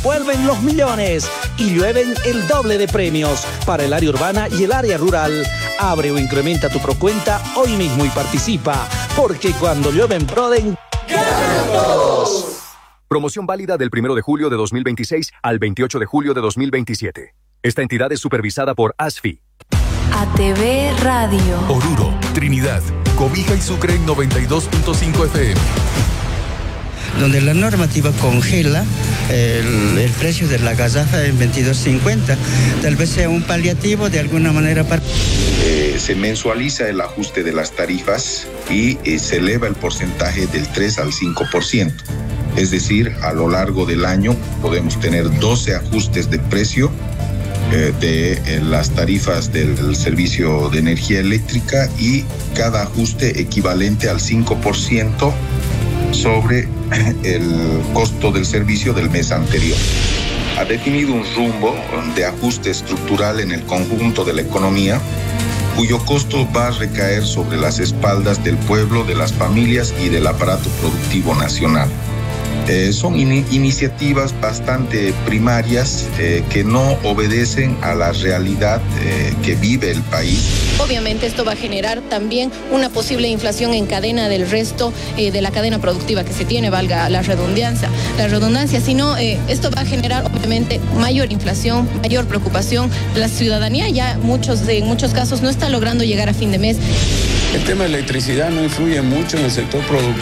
Vuelven los millones y llueven el doble de premios para el área urbana y el área rural. Abre o incrementa tu procuenta hoy mismo y participa, porque cuando llueve en Proden, ¡ganan todos! Promoción válida del 1 de julio de 2026 al 28 de julio de 2027. Esta entidad es supervisada por ASFI. ATV Radio. Oruro, Trinidad, Cobija y Sucre en 92.5 FM. Donde la normativa congela el precio de la gasafa en 22.50. Tal vez sea un paliativo de alguna manera para... Se mensualiza el ajuste de las tarifas y se eleva el porcentaje del 3 al 5%. Es decir, a lo largo del año podemos tener 12 ajustes de precio de las tarifas del servicio de energía eléctrica y cada ajuste equivalente al 5% sobre el costo del servicio del mes anterior. Ha definido un rumbo de ajuste estructural en el conjunto de la economía, cuyo costo va a recaer sobre las espaldas del pueblo, de las familias y del aparato productivo nacional. Son iniciativas bastante primarias que no obedecen a la realidad que vive el país. Obviamente esto va a generar también una posible inflación en cadena del resto de la cadena productiva que se tiene, valga la redundancia, sino esto va a generar obviamente mayor inflación, mayor preocupación. La ciudadanía ya en muchos casos no está logrando llegar a fin de mes. El tema de electricidad no influye mucho en el sector productivo.